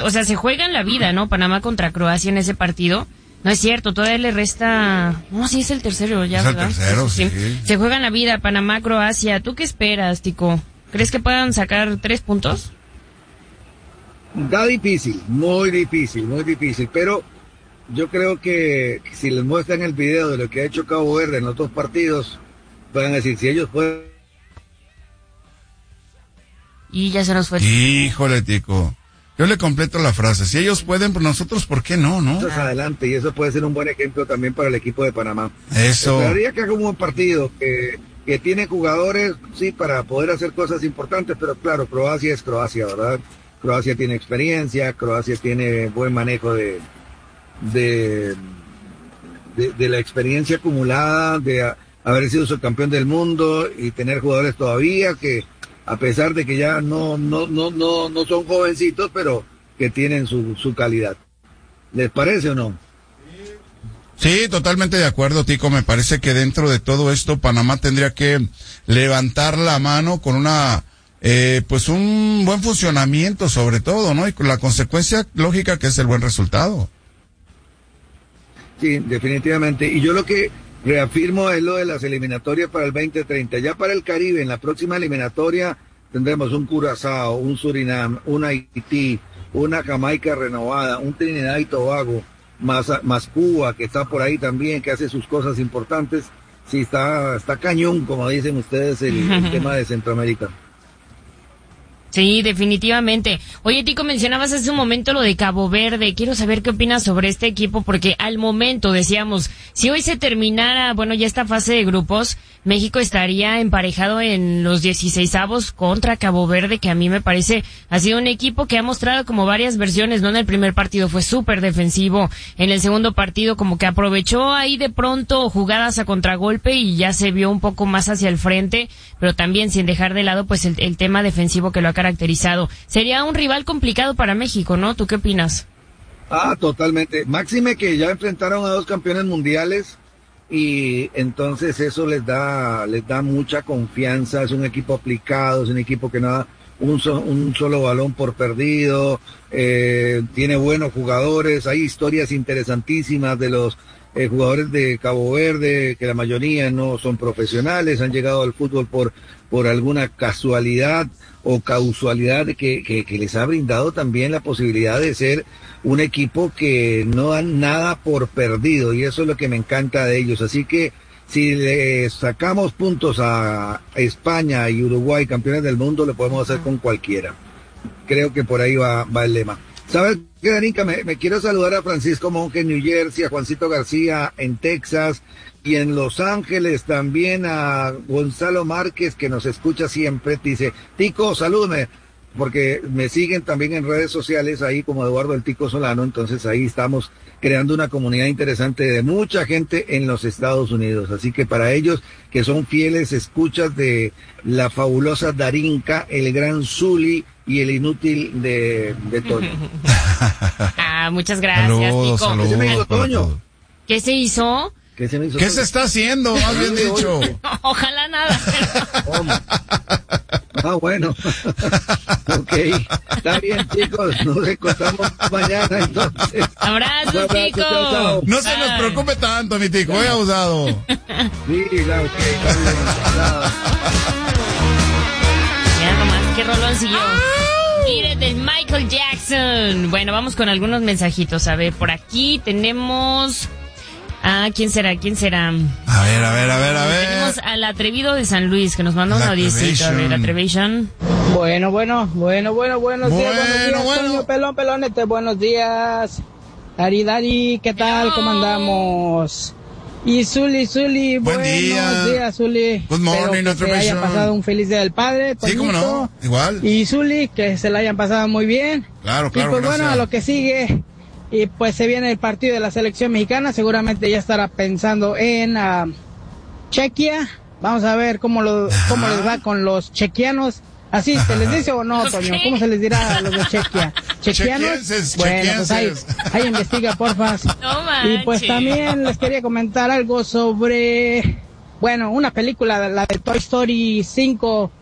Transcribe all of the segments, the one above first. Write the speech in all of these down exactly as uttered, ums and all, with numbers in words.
o sea, se juegan la vida, ¿no? Panamá contra Croacia en ese partido. No es cierto, todavía le resta... No, sí es el tercero ya, es el ¿verdad? tercero, sí. sí. Se juegan la vida, Panamá, Croacia. ¿Tú qué esperas, Tico? ¿Crees que puedan sacar tres puntos? Está difícil, muy difícil, muy difícil, pero yo creo que si les muestran el video de lo que ha hecho Cabo Verde en los dos partidos, van a decir, si ellos pueden... Y ya se nos fue. Híjole, Tico. Yo le completo la frase. Si ellos pueden, pues nosotros, ¿por qué no, no? Ah. Adelante, y eso puede ser un buen ejemplo también para el equipo de Panamá. Eso. Esperaría que haga un buen partido, que, que tiene jugadores, sí, para poder hacer cosas importantes, pero claro, Croacia es Croacia, ¿verdad? Croacia tiene experiencia, Croacia tiene buen manejo de, de, de, de la experiencia acumulada, de a, haber sido subcampeón del mundo y tener jugadores todavía que, a pesar de que ya no, no, no, no, no son jovencitos, pero que tienen su, su calidad. ¿Les parece o no? Sí, totalmente de acuerdo, Tico. Me parece que dentro de todo esto Panamá tendría que levantar la mano con una, eh, pues un buen funcionamiento sobre todo, ¿no? Y con la consecuencia lógica que es el buen resultado. Sí, definitivamente. Y yo lo que reafirmo es lo de las eliminatorias para el veinte treinta. Ya para el Caribe, en la próxima eliminatoria, tendremos un Curazao, un Surinam, un Haití, una Jamaica renovada, un Trinidad y Tobago, más, más Cuba, que está por ahí también, que hace sus cosas importantes. Sí, está, está cañón, como dicen ustedes, el, el tema de Centroamérica. Sí, definitivamente. Oye, Tico, mencionabas hace un momento lo de Cabo Verde. Quiero saber qué opinas sobre este equipo, porque al momento decíamos, si hoy se terminara, bueno, ya esta fase de grupos, México estaría emparejado en los dieciseisavos contra Cabo Verde, que a mí me parece ha sido un equipo que ha mostrado como varias versiones, ¿no? En el primer partido fue súper defensivo, en el segundo partido como que aprovechó ahí de pronto jugadas a contragolpe y ya se vio un poco más hacia el frente, pero también sin dejar de lado pues el, el tema defensivo que lo ha caracterizado. Sería un rival complicado para México, ¿no? ¿Tú qué opinas? Ah, totalmente. Máxime que ya enfrentaron a dos campeones mundiales y entonces eso les da les da mucha confianza. Es un equipo aplicado, es un equipo que no da un, so, un solo balón por perdido, eh, tiene buenos jugadores, hay historias interesantísimas de los eh, jugadores de Cabo Verde, que la mayoría no son profesionales, han llegado al fútbol por, por alguna casualidad o causalidad que, que, que les ha brindado también la posibilidad de ser un equipo que no dan nada por perdido, y eso es lo que me encanta de ellos. Así que si le sacamos puntos a España y Uruguay, campeones del mundo, lo podemos hacer con cualquiera. Creo que por ahí va, va el lema. ¿Sabes qué, Darinka? Me, me quiero saludar a Francisco Monge en New Jersey, a Juancito García en Texas, y en Los Ángeles también a Gonzalo Márquez, que nos escucha siempre. Dice, Tico, salúdame, porque me siguen también en redes sociales ahí como Eduardo el Tico Solano. Entonces ahí estamos creando una comunidad interesante de mucha gente en los Estados Unidos. Así que para ellos que son fieles escuchas de la fabulosa Darinka, el gran Zuli y el inútil de, de Toño. Ah, muchas gracias, saludos, Tico. saludos, ¿Qué se me hizo, Toño? ¿Qué se hizo? ¿Qué se me hizo? ¿Qué Toño? se está haciendo? Más bien dicho. Ojalá nada. ¿Cómo? Ah, bueno. Ok. Está bien, chicos. Nos encontramos mañana, entonces. Abrazos, Un abrazo, Tico. chao, chao. No se nos preocupe tanto, mi Tico, muy abusado. Sí, claro, ok. Está bien. Nada. Mira nomás, qué rolón siguió. Mire, del Michael Jackson. Bueno, vamos con algunos mensajitos. A ver, por aquí tenemos... Ah, ¿quién será? ¿Quién será? A ver, a ver, a ver, a ver. Tenemos al atrevido de San Luis, que nos manda un La audiecito. A ver, Atrevision. Bueno, bueno, bueno, bueno, buenos días, Bueno, buenos días, bueno. Toño, pelón, pelonete, buenos días. Dari, Dari, ¿qué tal? ¿Cómo andamos? Y Zuli, Zuli, Buen buenos día. días, Zuli. Good morning, Espero que se Atrevision. haya pasado un feliz día del padre, Sí, cómo no, Toñito. igual. Y Zuli, que se la hayan pasado muy bien. Claro, claro, Y pues gracias. bueno, a lo que sigue, y pues se viene el partido de la selección mexicana, seguramente ya estará pensando en uh, Chequia. Vamos a ver cómo, lo, cómo les va con los chequianos. ¿Así se les dice o no, Toño? ¿Cómo se les dirá a los de Chequia? ¿Chequianos? Chequienses, Bueno, pues ahí, chequienses. ahí investiga, porfa. No manches. Y pues también les quería comentar algo sobre, bueno, una película, la de Toy Story cinco.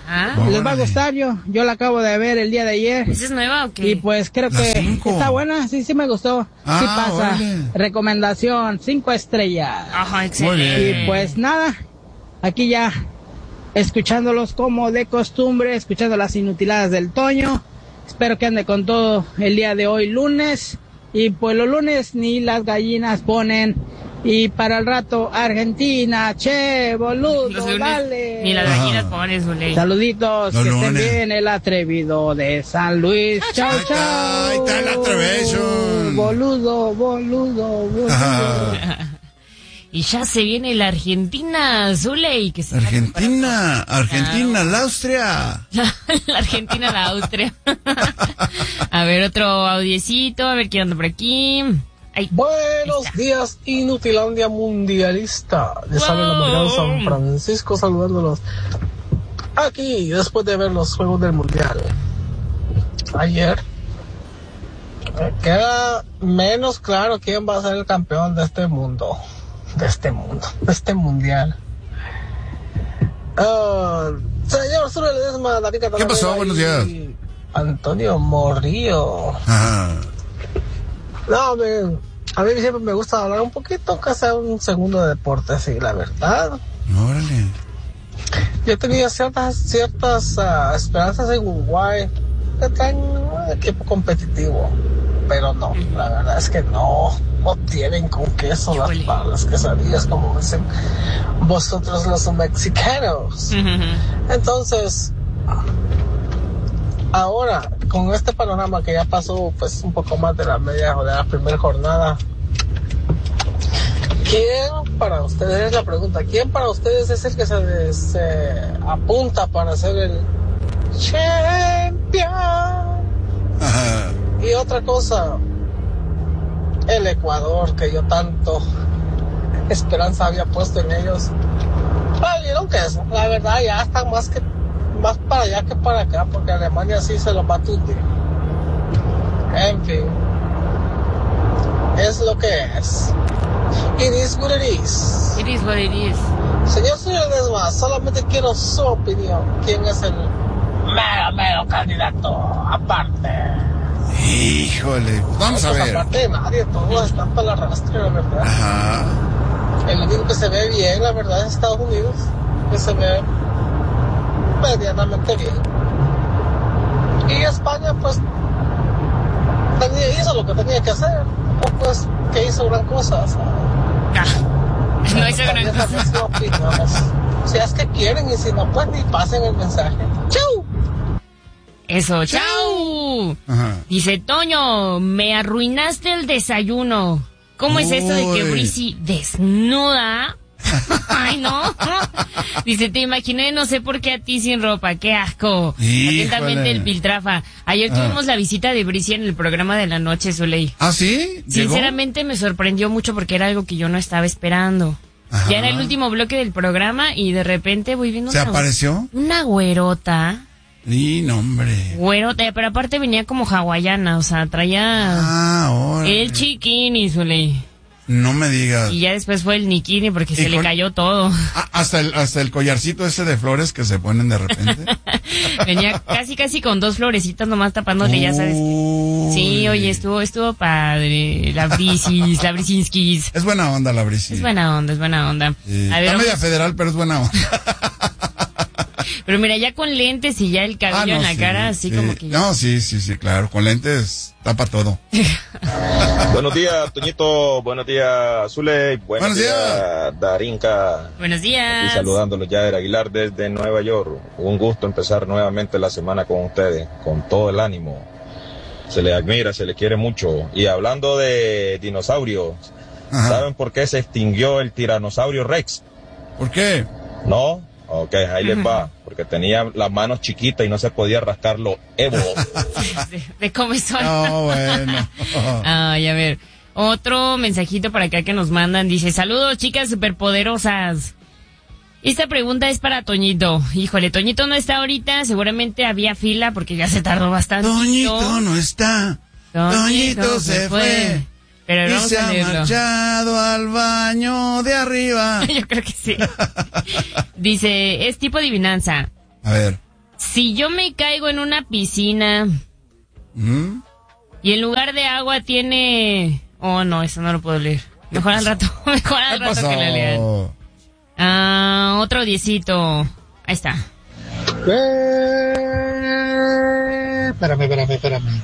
Ah, les va a gustar. Yo yo la acabo de ver el día de ayer. ¿Esa es nueva o qué? Y pues creo Las que cinco. está buena, sí, sí me gustó. Ah, sí pasa. órale. Recomendación, cinco estrellas. Ajá, excelente. Y pues nada, aquí ya escuchándolos como de costumbre, escuchando las inutiladas del Toño. Espero que ande con todo el día de hoy, lunes. Y pues los lunes ni las gallinas ponen. Y para el rato, Argentina, che, boludo, Los lunes, dale. ni las Ajá. gallinas ponen su ley. Saluditos, Los que estén lunes. bien, el atrevido de San Luis. Chao, Ahí está, chao. ahí está el Atrevision. Boludo, boludo, boludo. Ajá. Y ya se viene la Argentina, Zuley, que se Argentina, Argentina, la Austria. la Argentina, la Austria. A ver, otro audiecito, a ver quién anda por aquí. Ay, Buenos días, Inutilandia Mundialista. Les habla el americano San Francisco saludándolos aquí después de ver los Juegos del Mundial. Ayer me queda menos claro quién va a ser el campeón de este mundo, de este mundo, de este mundial. Uh, señor Sur Ledesma, David Catalán, ¿Qué pasó? Buenos días. Antonio Morrillo. Ajá. No, me, a mí siempre me gusta hablar un poquito, aunque sea un segundo de deporte, sí, la verdad. Órale. Yo tenía ciertas ciertas uh, esperanzas en Uruguay, que traen un equipo competitivo, pero no, la verdad es que no, no tienen con queso las, las quesadillas, como dicen vosotros los mexicanos. Entonces, ahora, con este panorama que ya pasó, pues un poco más de la media de la primera jornada, ¿quién para ustedes, es la pregunta, quién para ustedes es el que se, se apunta para ser el champion? Ajá. Y otra cosa, el Ecuador, que yo tanto esperanza había puesto en ellos, valieron que eso, la verdad ya están más que más para allá que para acá, porque Alemania sí se los va a tundir. En fin, es lo que es. It is what it is. It is what it is. Señor Señor Desma, solamente quiero su opinión. ¿Quién es el mero, mero candidato aparte? Híjole. Vamos a Pues ver. aparte de nadie, todos están para la rastre, la verdad. Ajá. El único que se ve bien, la verdad, es Estados Unidos, que se ve medianamente bien. Y España, pues, tenía, hizo lo que tenía que hacer. O pues, que hizo gran cosa. O sea, Ah, no hizo gran España también cosa. sus opiniones. Si es que quieren, y si no, pues ni pasen el mensaje. ¡Chau! Eso, chao. Ajá. Dice Toño, me arruinaste el desayuno. ¿Cómo es eso de que Uy. Brisi desnuda? Ay, no. Dice, te imaginé, no sé por qué a ti sin ropa, qué asco. Híjole. Atentamente el Piltrafa. Ayer Ah. tuvimos la visita de Brisi en el programa de la noche, Zuley. ¿Ah, sí? ¿Llegó? Sinceramente me sorprendió mucho porque era algo que yo no estaba esperando. Ajá. Ya era el último bloque del programa y de repente voy viendo ¿Se una, apareció? una güerota. Sí, no, hombre. Güerota, pero aparte venía como hawaiana, o sea, traía Ah, órale. el chiquini, Zuley. No me digas. Y ya después fue el nikini porque ¿Y se le con- cayó todo. Ah, hasta el, hasta el collarcito ese de flores que se ponen de repente. Venía casi casi con dos florecitas nomás tapándole, ya sabes. Uy. Sí, oye, estuvo estuvo padre. La brisis, la brisinskis. Es buena onda la brisa. Es buena onda, es buena onda. Sí. A ver, Está media vamos- federal, pero es buena onda. pero mira, ya con lentes y ya el cabello Ah, no, en la sí, cara, así sí. como que ya. No, sí, sí, sí, claro. Con lentes tapa todo. Buenos días, Toñito. Buenos días, Zule. Buenos, Buenos días. días, Darinka. Buenos días. Y saludándolos ya de Aguilar desde Nueva York. Un gusto empezar nuevamente la semana con ustedes, con todo el ánimo. Se les admira, se les quiere mucho. Y hablando de dinosaurios, Ajá. ¿saben por qué se extinguió el tiranosaurio Rex? ¿Por qué? ¿No? Ok, ahí les va. Porque tenía las manos chiquitas y no se podía rascarlo Evo. De, de comezón. No, bueno. Ay, a ver. Otro mensajito para acá que nos mandan. Dice, saludos chicas superpoderosas. Esta pregunta es para Toñito. Híjole, Toñito no está ahorita. Seguramente había fila porque ya se tardó bastante. Toñito no está. Toñito se fue. Pero Y vamos se a ha leerlo. marchado al baño de arriba. Yo creo que sí. Dice, es tipo adivinanza. A ver. Si yo me caigo en una piscina ¿Mm? y en lugar de agua tiene... Oh, no, eso no lo puedo leer. Mejor al rato, mejor al ¿Qué rato pasó? que lo lean. Ah, otro diecito. Ahí está. Eh, espérame, espérame, espérame.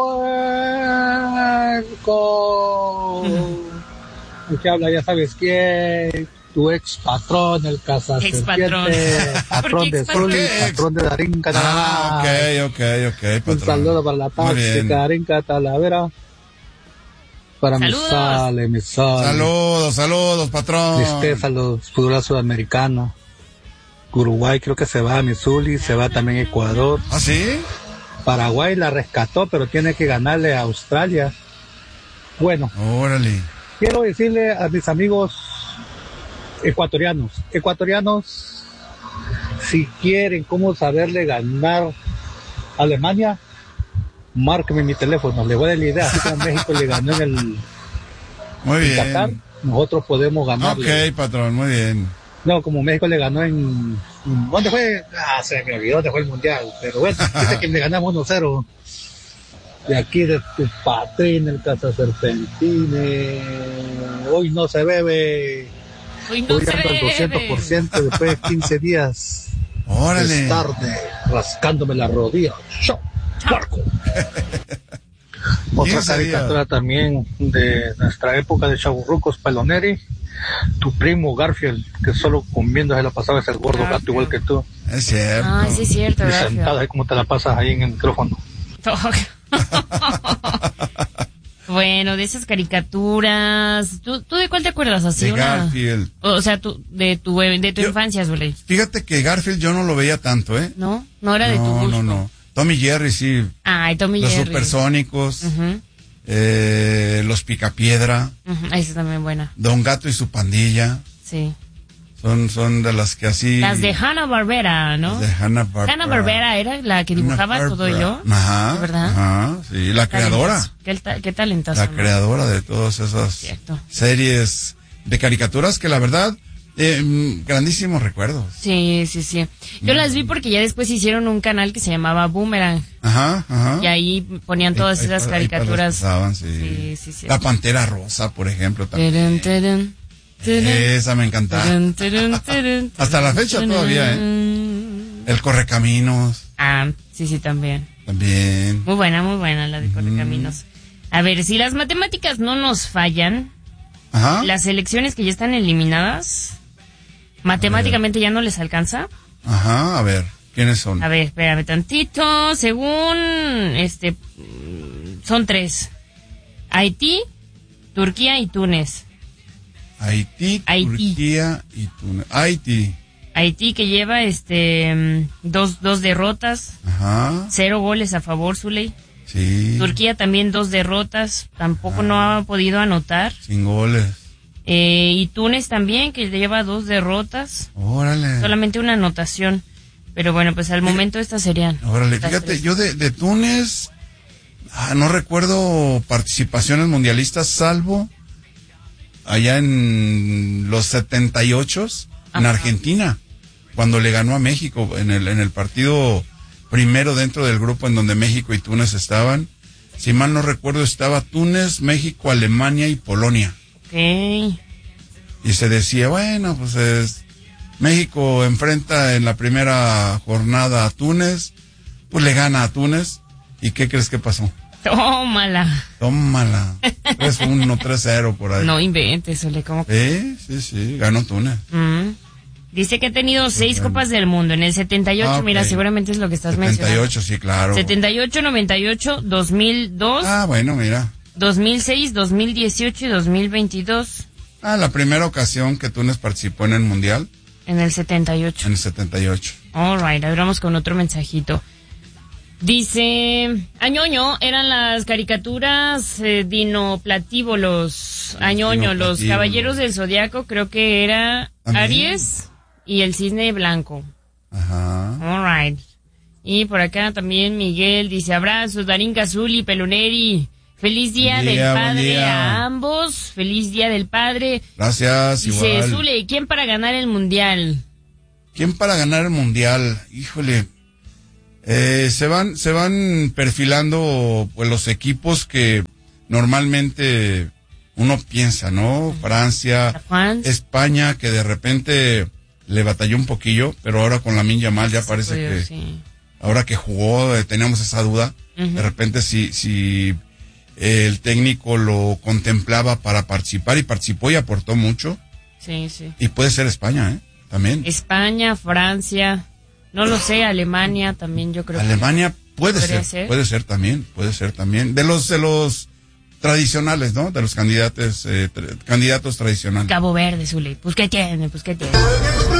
Puerco. El que habla, ya sabes quién. Tu ex patrón, el casa Ex patrón. patrón de ex patrón? Zuli, patrón de Darín Catalá. Ah, ok, ok, ok, patrón. Un saludo para la Muy bien. táctica Darín Catalavera. Para mi Saludos. sale, mi sale. Saludos, saludos, patrón. Tristeza a los futbolistas sudamericanos. Uruguay creo que se va a Missouri, se va también Ecuador. ¿Ah, sí? Paraguay la rescató, pero tiene que ganarle a Australia. Bueno, Órale. quiero decirle a mis amigos ecuatorianos, ecuatorianos, si quieren cómo saberle ganar a Alemania, márqueme mi teléfono, le voy a dar la idea, así como México le ganó en el Muy en Qatar, bien. nosotros podemos ganarle. Ok, patrón, muy bien. No, como México le ganó en... ¿Dónde fue? Ah, se me olvidó dónde fue el Mundial. Pero bueno, dice que le ganamos uno cero. De aquí de tu patrín, el Casa Serpentine. Hoy no se bebe. Uy, no Hoy se ando al doscientos por ciento después de quince días. Órale. Es tarde, rascándome la rodilla. ¡Chao! ¡Marco! Otra quince días. caricatura también de nuestra época de chaburrucos, Peloneri. Tu primo Garfield, que solo comiendo se la pasaba ese gordo Garfield. gato igual que tú. Es cierto. Ah, sí es cierto, Y Garfield. sentado ahí como te la pasas ahí en el micrófono. Bueno, de esas caricaturas, ¿tú, tú de cuál te acuerdas? Así De una... Garfield. O sea, tú, de tu, de tu Yo- infancia, Zuley. Fíjate que Garfield yo no lo veía tanto, ¿eh? ¿No? No era de tu No, gusto. no, no. Tommy Jerry, sí. Ay, Tommy Los Jerry. supersónicos. Ujú, eh, los Picapiedra. ujú, esa es también buena. Don Gato y su pandilla. Sí. Son, son de las que así... Las de Hanna-Barbera, ¿no? De Hanna-Barbera. Hanna-Barbera era la que dibujaba todo yo. Ajá. ¿Verdad? Ajá, sí. La creadora. Qué, ta- qué talentoso. La ¿no? creadora de todas esas Cierto. series de caricaturas que la verdad, eh, mm, grandísimos recuerdos. Sí, sí, sí. Yo las vi porque ya después hicieron un canal que se llamaba Boomerang. Ajá, ajá. Y ahí ponían todas Ahí- ahí- esas ahí- ahí caricaturas. las pasaban, sí. Sí, sí, sí. La Pantera Rosa, por ejemplo, también. Terun, terun, terun, Esa me encantaba. terun, terun, terun, Hasta la fecha terun. todavía, ¿eh? El Correcaminos, Ah, sí, sí, también. también. Muy buena, muy buena la de Correcaminos. A ver, si las matemáticas no nos fallan, Ajá. las selecciones que ya están eliminadas, matemáticamente ya no les alcanza. Ajá, a ver, ¿quiénes son? A ver, espérame tantito. Según, este, mm, son tres. Haití, Turquía y Túnez. Haití, Haití. Turquía y Túnez. Haití. Haití que lleva, este, mm, dos, dos derrotas, Ajá, cero goles a favor, Zuley. sí. Turquía también dos derrotas, tampoco no ha podido anotar. Sin goles. Eh, y Túnez también, que lleva dos derrotas, Órale. solamente una anotación. Pero bueno, pues al momento estas serían. Órale, estas fíjate, tres. yo de, de Túnez, ah, no recuerdo participaciones mundialistas, salvo allá en los setenta y ocho, en Ajá. Argentina, cuando le ganó a México en el, en el partido primero dentro del grupo en donde México y Túnez estaban. Si mal no recuerdo, estaba Túnez, México, Alemania y Polonia. Ok. Y se decía, bueno, pues es, México enfrenta en la primera jornada a Túnez, pues le gana a Túnez. ¿Y qué crees que pasó? Tómala. Tómala. tres uno, tres cero por ahí. No inventes, Ole, ¿cómo? Sí, sí, sí, ganó Túnez. Mm. Dice que ha tenido seis bueno. copas del mundo. En el setenta y ocho, Ah, ok. mira, seguramente es lo que estás setenta y mencionando. ocho, sí, claro. setenta y ocho, noventa y ocho, dos mil dos, Ah, bueno, mira. dos mil seis, dos mil dieciocho y dos mil veintidós. Ah, la primera ocasión que Túnez participó en el Mundial, En el setenta y ocho. en el setenta y ocho. All right, ahora vamos con otro mensajito. Dice, Añoño, eran las caricaturas eh, dinoplatívolos. Añoño, los dinoplatívolos. caballeros del zodiaco, creo que era ¿También? Aries y el cisne blanco. Ajá. All right. Y por acá también Miguel dice, abrazos, Darín Cazuli, Peloneri. Feliz día, Buen del día, buen padre día. a ambos. Feliz día del padre. Gracias, Dice, igual. Zule, ¿quién para ganar el mundial? ¿Quién para ganar el Mundial? Híjole, Eh, se van, se van perfilando pues los equipos que normalmente uno piensa, ¿no? Francia, España, que de repente le batalló un poquillo, pero ahora con Lamine Yamal ya parece que, sí. ahora que jugó, eh, teníamos esa duda, uh-huh. de repente si, si eh, el técnico lo contemplaba para participar y participó y aportó mucho. Sí, sí. Y puede ser España, ¿eh? También. España, Francia. No lo sé, Alemania también yo creo. Alemania que puede ser, ser, puede ser también, puede ser también. De los de los tradicionales, ¿no? De los candidatos eh, tra- candidatos tradicionales. Cabo Verde, Zuli. Pues qué tiene, pues qué tiene.